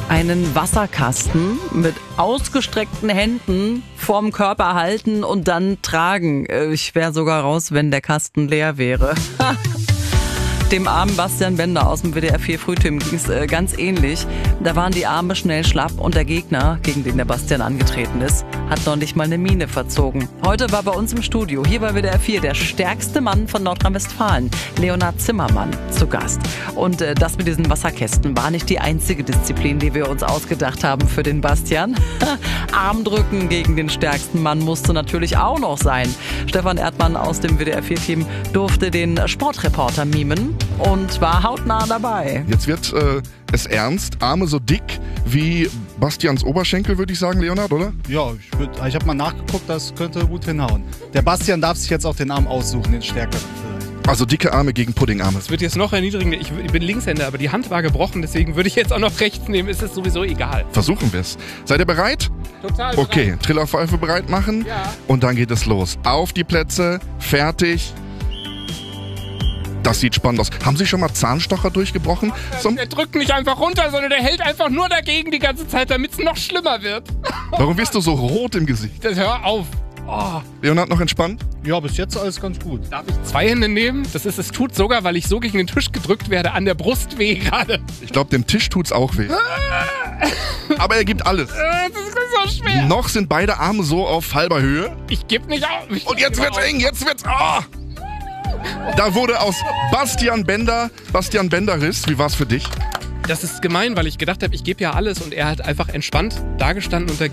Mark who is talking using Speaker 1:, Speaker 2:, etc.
Speaker 1: Einen Wasserkasten mit ausgestreckten Händen vorm Körper halten und dann tragen. Ich wäre sogar raus, wenn der Kasten leer wäre. Dem armen Bastian Bender aus dem WDR 4 Frühteam ging es ganz ähnlich. Da waren die Arme schnell schlapp und der Gegner, gegen den der Bastian angetreten ist, hat noch nicht mal eine Miene verzogen. Heute war bei uns im Studio, hier bei WDR 4, der stärkste Mann von Nordrhein-Westfalen, Leonhard Zimmermann, zu Gast. Und das mit diesen Wasserkästen war nicht die einzige Disziplin, die wir uns ausgedacht haben für den Bastian. Armdrücken gegen den stärksten Mann musste natürlich auch noch sein. Stefan Erdmann aus dem WDR 4-Team durfte den Sportreporter mimen und war hautnah dabei.
Speaker 2: Jetzt wird es ernst. Arme so dick wie Bastians Oberschenkel, würde ich sagen, Leonhard, oder?
Speaker 3: Ja, ich habe mal nachgeguckt, das könnte gut hinhauen. Der Bastian darf sich jetzt auch den Arm aussuchen, den stärkeren vielleicht.
Speaker 2: Also dicke Arme gegen Puddingarme.
Speaker 4: Es wird jetzt noch erniedrigender. Ich bin Linkshänder, aber die Hand war gebrochen, deswegen würde ich jetzt auch noch rechts nehmen. Es ist sowieso egal.
Speaker 2: Versuchen wir es. Seid ihr bereit?
Speaker 4: Total bereit.
Speaker 2: Okay, Trillerpfeife bereit machen.
Speaker 4: Ja.
Speaker 2: Und dann geht es los. Auf die Plätze, fertig. Das sieht spannend aus. Haben Sie schon mal Zahnstocher durchgebrochen?
Speaker 4: Der drückt nicht einfach runter, sondern der hält einfach nur dagegen die ganze Zeit, damit es noch schlimmer wird.
Speaker 2: Warum bist du so rot im Gesicht?
Speaker 4: Hör auf. Oh.
Speaker 2: Leonhard, noch entspannt?
Speaker 3: Ja, bis jetzt alles ganz gut.
Speaker 4: Darf ich 2 Hände nehmen? Es tut sogar, weil ich so gegen den Tisch gedrückt werde, an der Brust weh gerade.
Speaker 2: Ich glaube, dem Tisch tut's auch weh. Aber er gibt alles.
Speaker 4: Das ist so schwer.
Speaker 2: Noch sind beide Arme so auf halber Höhe.
Speaker 4: Ich gebe nicht auf.
Speaker 2: Und jetzt wird's eng, jetzt wird's... Oh! Da wurde aus Bastian Bender-Riss. Wie war's für dich?
Speaker 4: Das ist gemein, weil ich gedacht habe, ich gebe ja alles und er hat einfach entspannt dagestanden und dagegen.